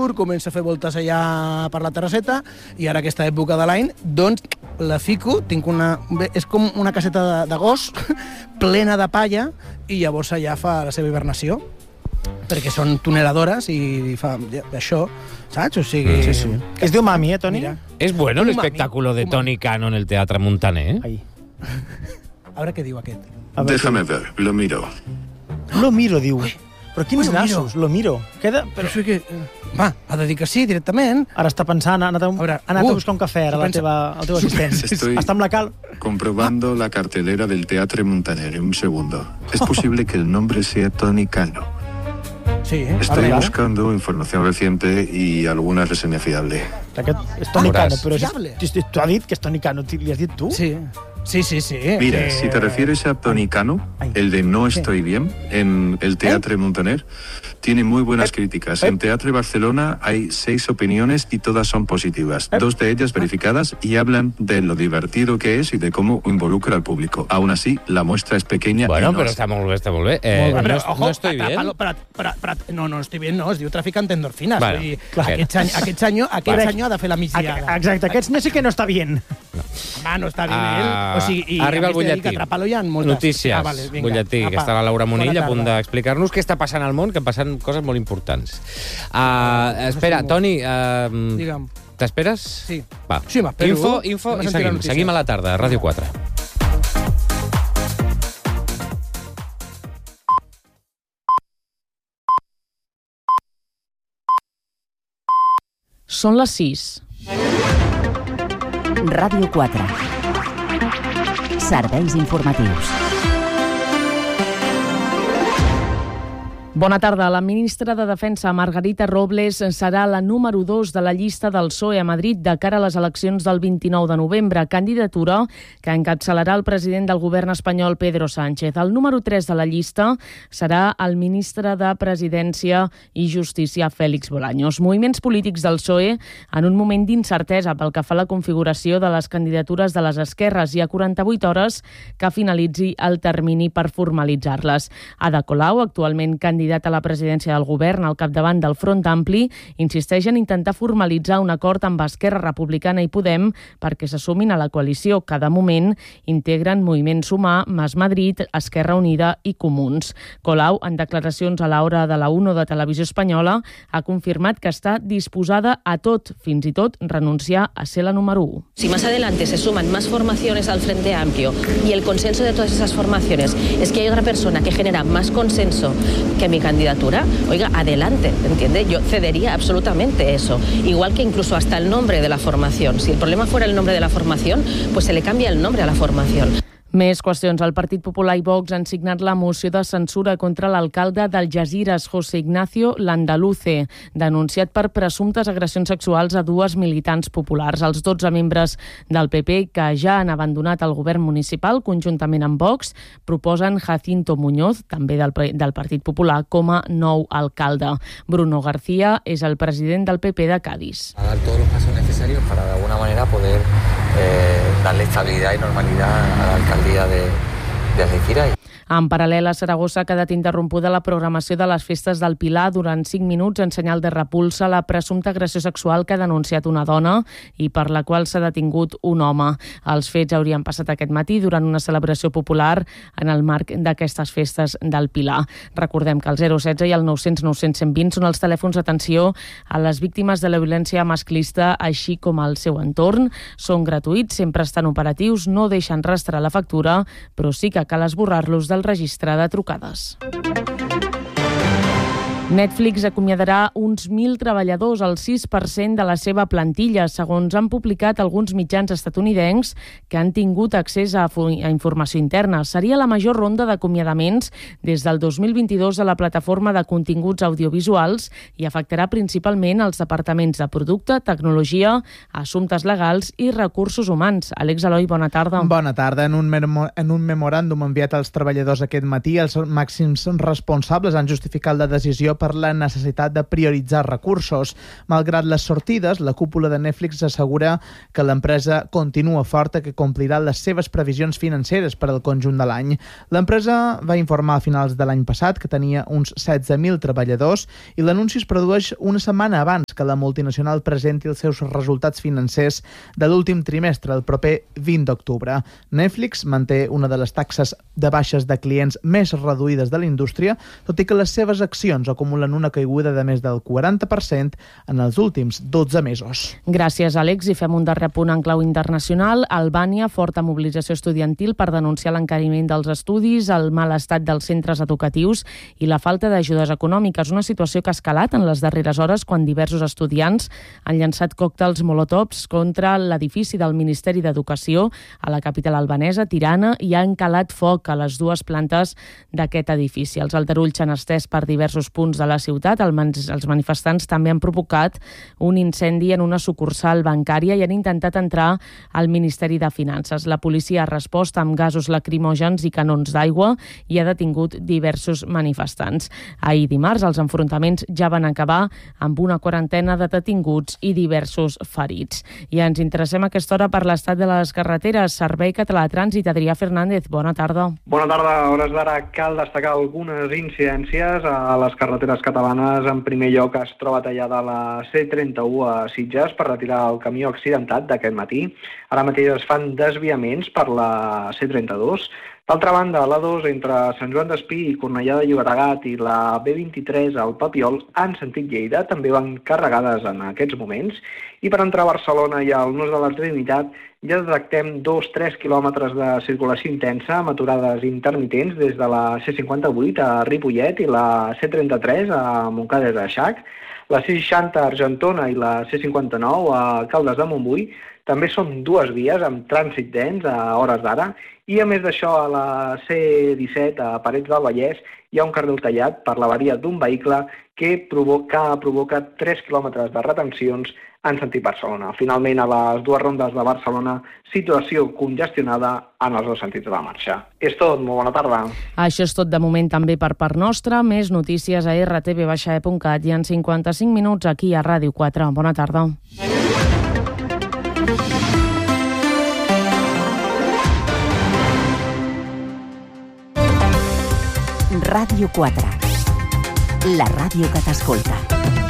surt, comença a fer voltes allà per la terrasseta, i ara aquesta època de l'any, doncs, la fico, és com una caseta de gos plena de palla, i llavors allà fa la seva hibernació, perquè són tuneladores i fa això, saps? O sigui... Sí. Es diu Mami, Toni? Mira. Es bueno el espectáculo de Tony Cano en el Teatre Montaner, Ahí. A veure què diu aquest. Déjame ver, lo miro. Lo miro, diu. Però quins Lo nassos? Lo miro. Queda... Però això que... Va, ha de dir que sí, directament. Ara està pensant, ha anat a buscar un cafè ara al teu assistent. Estoy Està amb la cal. comprobando la cartelera del Teatre Montaner. Un segundo. Es posible que el nombre sea Tony Cano. Sí, Estoy buscando información reciente y alguna reseña fiable. Aquest és Toni Cano, però Fiable. tu has dit que és Toni Cano, li has dit tu? Sí. Mira, si te refieres a Tony Cano, el de No estoy bien, en el Teatre Montaner, tiene muy buenas críticas. En Teatre Barcelona hay 6 opiniones y todas son positivas. 2 de ellas verificadas y hablan de lo divertido que es y de cómo involucra al público. Aún así, la muestra es pequeña. Bueno, y no però es- està molt bé. No estoy bien. No estoy bien, no, es diu traficant endorfines. Bueno, Vull dir, clar. aquest senyor ha de fer la migdiada. Exacte, aquests no sé que no està bien. Home, no està bé. O sigui, Arriba el a més de dir butlletí. que atrapar-lo hi ha moltes. Notícies. Vale, vinga. Butlletí, que Apa. està la Laura Monill Bona a punt tarda. d'explicar-nos què està passant al món, que passen coses molt importants. Espera, molt. Toni, Digue'm. t'esperes? Sí. Va. Sí, m'espero. Info M'he i sentit la seguim. notícia. Seguim a la tarda, a Ràdio 4. Són les 6. Ràdio 4. Serveis informatius. Bona tarda. La ministra de Defensa, Margarita Robles, serà la número 2 de la llista del PSOE a Madrid de cara a les eleccions del 29 de novembre, candidatura que encapçalarà el president del govern espanyol, Pedro Sánchez. El número 3 de la llista serà el ministre de Presidència i Justícia, Félix Bolaños. Moviments polítics del PSOE en un moment d'incertesa pel que fa a la configuració de les candidatures de les esquerres i a 48 hores que finalitzi el termini per formalitzar-les. Ada Colau, actualment candidat a la presidència del govern al capdavant del Front Ampli, insisteix en intentar formalitzar un acord amb Esquerra Republicana i Podem perquè se sumin a la coalició que de moment integren Moviment Sumar, Mas Madrid, Esquerra Unida i Comuns. Colau, en declaracions a l'hora de la 1 de Televisió Espanyola, ha confirmat que està disposada a tot, fins i tot renunciar a ser la número 1. Si más adelante se suman más formaciones al Frente Amplio y el consenso de todas esas formaciones es que hay otra persona que genera más consenso que mi candidatura, oiga, adelante, ¿entiende? Yo cedería absolutamente eso. Igual que incluso hasta el nombre de la formación. Si el problema fuera el nombre de la formación, pues se le cambia el nombre a la formación. Més qüestions. El Partit Popular i Vox han signat la moció de censura contra l'alcalde d'Algesires, José Ignacio Landaluce, denunciat per presumptes agressions sexuals a 2 militants populars. Els 12 membres del PP que ja han abandonat el govern municipal, conjuntament amb Vox, proposen Jacinto Muñoz, també del Partit Popular, com a nou alcalde. Bruno García és el president del PP de Cádiz. A dar todos los pasos necesarios para de alguna manera poder darle estabilidad y normalidad a la alcaldía de Algeciras. En paral·lel, a Saragossa ha quedat interrompuda la programació de les festes del Pilar durant 5 minuts en senyal de repulsa a la presumpta agressió sexual que ha denunciat una dona i per la qual s'ha detingut un home. Els fets haurien passat aquest matí durant una celebració popular en el marc d'aquestes festes del Pilar. Recordem que el 016 i el 900 900 120 són els telèfons d'atenció a les víctimes de la violència masclista, així com al seu entorn. Són gratuïts, sempre estan operatius, no deixen rastrear la factura, però sí que cal esborrar-los del registre de trucades. Netflix acomiadarà uns 1.000 treballadors, el 6% de la seva plantilla, segons han publicat alguns mitjans estatunidencs que han tingut accés a informació interna. Seria la major ronda d'acomiadaments des del 2022 a la plataforma de continguts audiovisuals i afectarà principalment els departaments de producte, tecnologia, assumptes legals i recursos humans. Àlex Eloi, bona tarda. Bona tarda. En un memoràndum enviat als treballadors aquest matí, els màxims responsables han justificat la decisió per la necessitat de prioritzar recursos. Malgrat les sortides, la cúpula de Netflix assegura que l'empresa continua forta, que complirà les seves previsions financeres per al conjunt de l'any. L'empresa va informar a finals de l'any passat que tenia uns 16.000 treballadors i l'anunci es produeix una setmana abans previst que la multinacional presenti els seus resultats financers de l'últim trimestre, el proper 20 d'octubre. Netflix manté una de les taxes de baixes de clients més reduïdes de la indústria, tot i que les seves accions acumulen una caiguda de més del 40% en els últims 12 mesos. Gràcies, Àlex. I fem un darrer punt en clau internacional. Albània, forta mobilització estudiantil per denunciar l'encariment dels estudis, el mal estat dels centres educatius i la falta d'ajudes econòmiques. Una situació que ha escalat en les darreres hores quan diversos estudiants han llançat còctels molotovs contra l'edifici del Ministeri d'Educació a la capital albanesa, Tirana, i han calat foc a les dues plantes d'aquest edifici. Els aldarulls han estès per diversos punts de la ciutat. Els manifestants també han provocat un incendi en una sucursal bancària i han intentat entrar al Ministeri de Finances. La policia ha respost amb gasos lacrimògens i canons d'aigua i ha detingut diversos manifestants. Ahir dimarts els enfrontaments ja van acabar amb una quarantena de detinguts i diversos ferits. I ens interessem a aquesta hora per l'estat de les carreteres. Servei Català de Trànsit, Adrià Fernández, bona tarda. Bona tarda. A hores d'ara cal destacar algunes incidències a les carreteres catalanes. En primer lloc es troba tallada la C31 a Sitges per retirar el camió accidentat d'aquest matí. Ara mateix es fan desviaments per la C32. D'altra banda, l'A2 entre Sant Joan d'Espí i Cornellà de Llobregat i la B23 al Papiol en sentit Lleida també van carregades en aquests moments. I per entrar a Barcelona i al Nus de la Trinitat ja detectem 2-3 quilòmetres de circulació intensa amb aturades intermitents des de la C58 a Ripollet i la C33 a Montcada de Xac. La C60 a Argentona i la C59 a Caldes de Montbui també són dues vies amb trànsit dens a hores d'ara. I a més d'això, a la C17 a Parets del Vallès hi ha un carril tallat per l'avaria d'un vehicle que ha provocat 3 quilòmetres de retencions en sentit Barcelona. Finalment, a les dues rondes de Barcelona, situació congestionada en els dos sentits de la marxa. És tot, molt bona tarda. Això és tot de moment també per part nostra. Més notícies a rtv-e.cat i en 55 minuts aquí a Ràdio 4. Bona tarda. Ràdio 4. La ràdio que t'escolta.